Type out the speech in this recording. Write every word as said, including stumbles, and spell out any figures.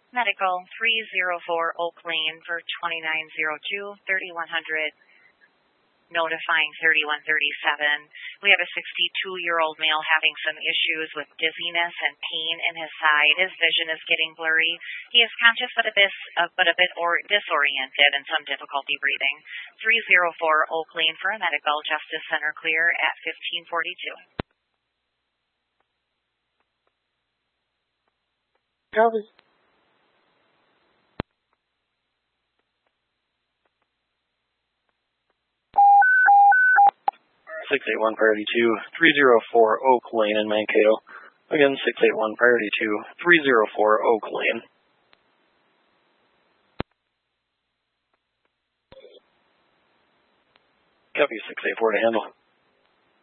Medical three zero four Oak Lane for twenty-nine oh two, thirty-one hundred. Notifying thirty-one thirty-seven. We have a sixty-two-year-old male having some issues with dizziness and pain in his side. His vision is getting blurry. He is conscious but a bit, uh, but a bit or disoriented and some difficulty breathing. three zero four Oak Lane for a medical. Justice Center clear at fifteen forty-two. Copy. six eight one priority two, three zero four Oak Lane in Mankato. Again, six eight one priority two, three zero four Oak Lane. Copy six eight four to handle.